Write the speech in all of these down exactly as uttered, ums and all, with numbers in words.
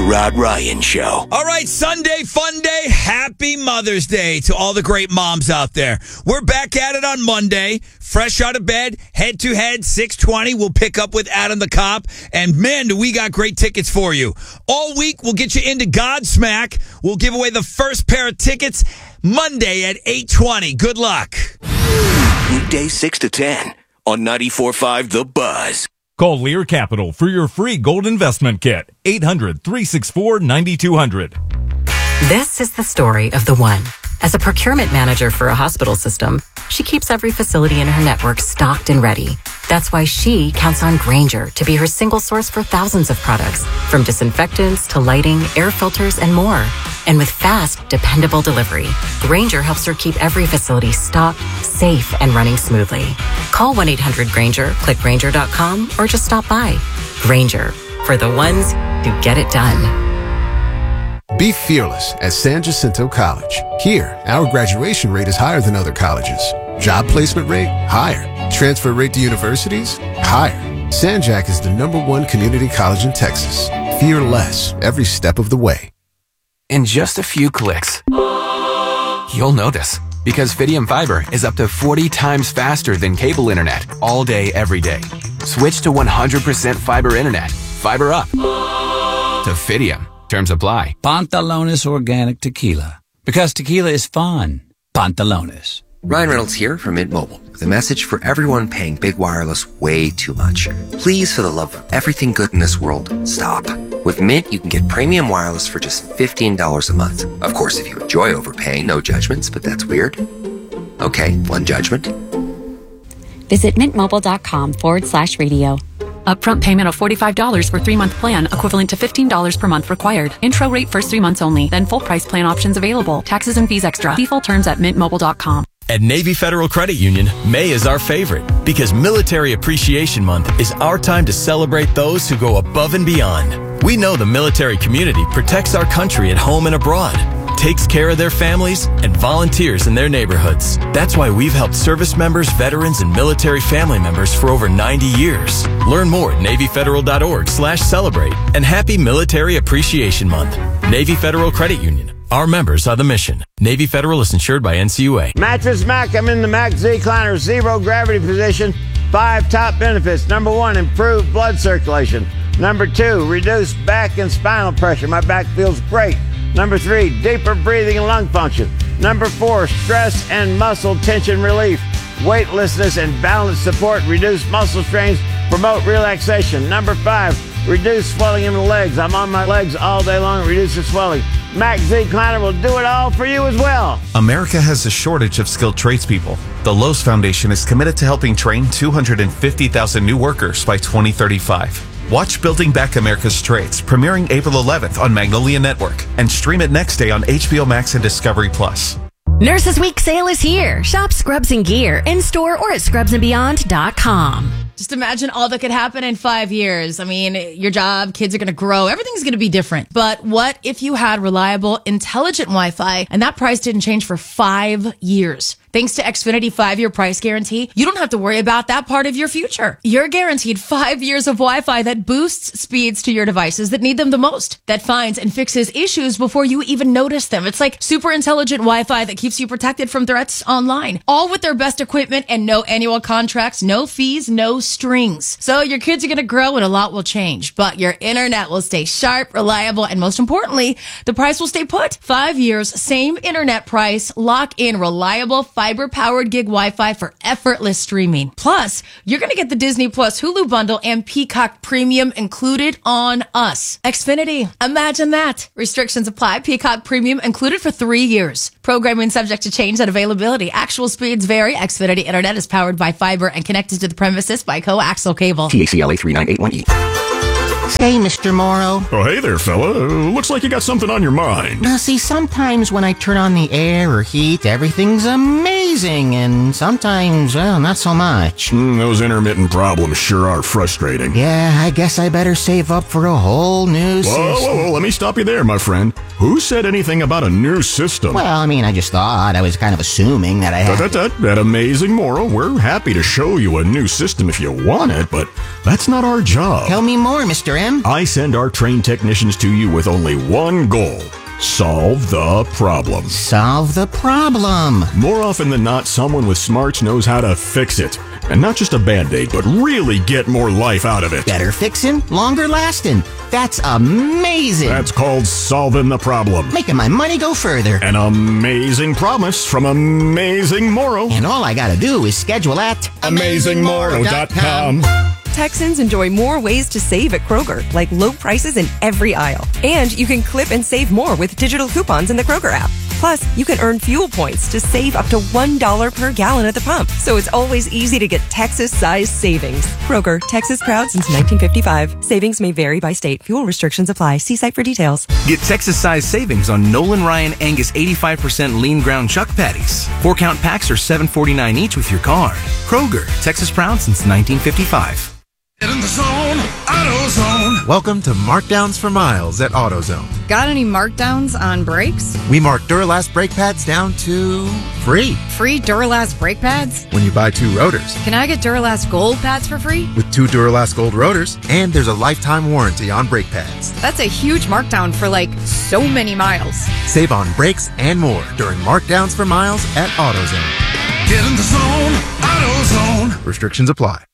Rod Ryan Show. All right, Sunday Fun Day. Happy Mother's Day to all the great moms out there. We're back at it on Monday. Fresh out of bed, head to head, six twenty. We'll pick up with Adam the Cop. And man, do we got great tickets for you. All week, we'll get you into Godsmack. We'll give away the first pair of tickets Monday at eight twenty. Good luck. Weekday six to ten on ninety-four point five The Buzz. Call Lear Capital for your free gold investment kit. eight hundred, three six four, nine two zero zero. This is the story of the one. As a procurement manager for a hospital system, she keeps every facility in her network stocked and ready. That's why she counts on Grainger to be her single source for thousands of products, from disinfectants to lighting, air filters, and more. And with fast, dependable delivery, Grainger helps her keep every facility stocked, safe, and running smoothly. Call one eight hundred Grainger, click Grainger dot com, or just stop by. Grainger, for the ones who get it done. Be fearless at San Jacinto College. Here, our graduation rate is higher than other colleges. Job placement rate? Higher. Transfer rate to universities? Higher. San Jac is the number one community college in Texas. Fear less every step of the way. In just a few clicks, you'll know this because Fidium Fiber is up to forty times faster than cable internet all day, every day. Switch to one hundred percent fiber internet. Fiber up to Fidium. Terms apply. Pantalones Organic Tequila. Because tequila is fun. Pantalones. Ryan Reynolds here from Mint Mobile with a message for everyone paying big wireless way too much. Please, for the love of everything good in this world, stop. With Mint, you can get premium wireless for just fifteen dollars a month. Of course, if you enjoy overpaying, no judgments, but that's weird. Okay, one judgment. Visit mintmobile.com forward slash radio. Upfront payment of forty-five dollars for three-month plan, equivalent to fifteen dollars per month required. Intro rate first three months only, then full price plan options available. Taxes and fees extra. See full terms at mint mobile dot com. At Navy Federal Credit Union, May is our favorite because Military Appreciation Month is our time to celebrate those who go above and beyond. We know the military community protects our country at home and abroad, takes care of their families, and volunteers in their neighborhoods. That's why we've helped service members, veterans, and military family members for over ninety years. Learn more at NavyFederal.org slash celebrate. And happy Military Appreciation Month. Navy Federal Credit Union. Our members are the mission. Navy Federal is insured by N C U A. Mattress Mac, I'm in the Mac Z-Cliner zero gravity position. Five top benefits. Number one, improved blood circulation. Number two, reduced back and spinal pressure. My back feels great. Number three, deeper breathing and lung function. Number four, stress and muscle tension relief. Weightlessness and balance support, reduce muscle strains, promote relaxation. Number five, reduce swelling in the legs. I'm on my legs all day long, it reduces swelling. Mac Z-Cliner will do it all for you as well. America has a shortage of skilled tradespeople. The Lowe's Foundation is committed to helping train two hundred fifty thousand new workers by twenty thirty-five. Watch Building Back America's Trades, premiering April eleventh on Magnolia Network, and stream it next day on H B O Max and Discovery Plus. Nurses Week sale is here. Shop Scrubs and Gear in store or at scrubs and beyond dot com. Just imagine all that could happen in five years. I mean, your job, kids are going to grow. Everything's going to be different. But what if you had reliable, intelligent Wi-Fi and that price didn't change for five years? Thanks to Xfinity five-year price guarantee, you don't have to worry about that part of your future. You're guaranteed five years of Wi-Fi that boosts speeds to your devices that need them the most, that finds and fixes issues before you even notice them. It's like super intelligent Wi-Fi that keeps you protected from threats online, all with their best equipment and no annual contracts, no fees, no strings. So your kids are going to grow and a lot will change, but your internet will stay sharp, reliable, and most importantly, the price will stay put. Five years, same internet price, lock in reliable fiber-powered gig Wi-Fi for effortless streaming. Plus, you're going to get the Disney Plus Hulu bundle and Peacock Premium included on us. Xfinity, imagine that. Restrictions apply. Peacock Premium included for three years. Programming subject to change and availability. Actual speeds vary. Xfinity Internet is powered by fiber and connected to the premises by coaxial cable. T A C L A three nine eight one E. Hey, Mister Morrow. Oh, hey there, fella. Uh, looks like you got something on your mind. Now, see, sometimes when I turn on the air or heat, everything's amazing, and sometimes, well, not so much. Mm, those intermittent problems sure are frustrating. Yeah, I guess I better save up for a whole new whoa, system. Whoa, whoa, let me stop you there, my friend. Who said anything about a new system? Well, I mean, I just thought, I was kind of assuming that I had... That, that, that, that amazing Morrow. We're happy to show you a new system if you want it, but that's not our job. Tell me more, Mister Mister M. I send our trained technicians to you with only one goal. Solve the problem. Solve the problem. More often than not, someone with smarts knows how to fix it. And not just a Band-Aid, but really get more life out of it. Better fixin', longer lasting. That's amazing. That's called solving the problem. Making my money go further. An amazing promise from Amazing Moro. And all I gotta do is schedule at amazing moro dot com. Texans enjoy more ways to save at Kroger, like low prices in every aisle. And you can clip and save more with digital coupons in the Kroger app. Plus, you can earn fuel points to save up to one dollar per gallon at the pump. So it's always easy to get Texas-sized savings. Kroger, Texas proud since nineteen fifty-five. Savings may vary by state. Fuel restrictions apply. See site for details. Get Texas-sized savings on Nolan Ryan Angus eighty-five percent lean ground chuck patties. Four-count packs are seven forty-nine each with your card. Kroger, Texas proud since nineteen fifty-five. Get in the zone, AutoZone. Welcome to Markdowns for Miles at AutoZone. Got any markdowns on brakes? We mark Duralast brake pads down to free. Free Duralast brake pads? When you buy two rotors. Can I get Duralast Gold pads for free? With two Duralast Gold rotors, and there's a lifetime warranty on brake pads. That's a huge markdown for like so many miles. Save on brakes and more during Markdowns for Miles at AutoZone. Get in the zone, AutoZone. Restrictions apply.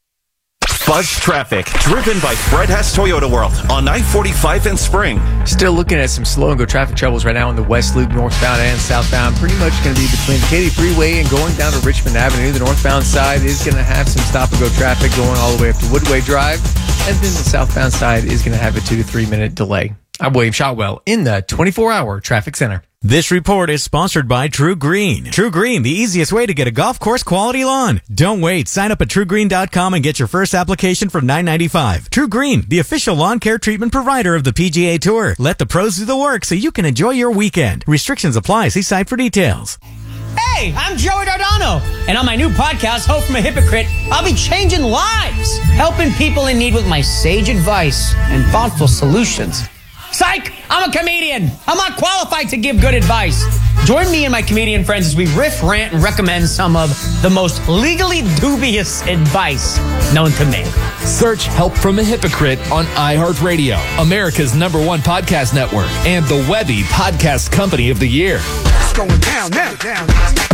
Buzz Traffic, driven by Fred Hess Toyota World on I forty-five in Spring. Still looking at some slow and go traffic troubles right now on the West Loop, northbound and southbound. Pretty much going to be between the Katy Freeway and going down to Richmond Avenue. The northbound side is going to have some stop and go traffic going all the way up to Woodway Drive. And then the southbound side is going to have a two to three minute delay. I'm William Shotwell in the twenty-four hour traffic center. This report is sponsored by True Green. True Green, the easiest way to get a golf course quality lawn. Don't wait. Sign up at true green dot com and get your first application for nine ninety-five. True Green, the official lawn care treatment provider of the P G A Tour. Let the pros do the work so you can enjoy your weekend. Restrictions apply. See site for details. Hey, I'm Joey Dardano, and on my new podcast, Hope from a Hypocrite, I'll be changing lives, helping people in need with my sage advice and thoughtful solutions. Psych! I'm a comedian. I'm not qualified to give good advice. Join me and my comedian friends as we riff, rant, and recommend some of the most legally dubious advice known to man. Search Help from a Hypocrite on iHeartRadio, America's number one podcast network, and the Webby Podcast Company of the Year. It's going down, now, down.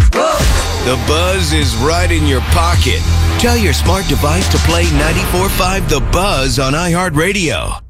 The Buzz is right in your pocket. Tell your smart device to play ninety-four point five The Buzz on iHeartRadio.